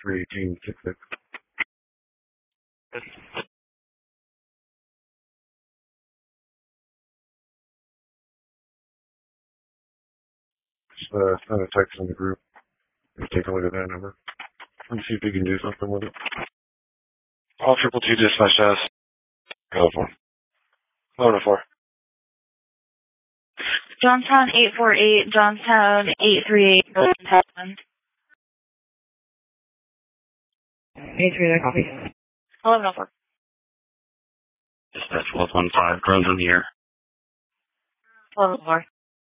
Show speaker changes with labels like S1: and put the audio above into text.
S1: 31866. Just send a text in the group and take a look at that number and see if you can do something with it. All 222 dispatch to us. California. 1104.
S2: Johnstown 848, Johnstown 838, Johnstown. 838, copy. 1104.
S3: Dispatch 1215, drones in the air.
S2: 1104.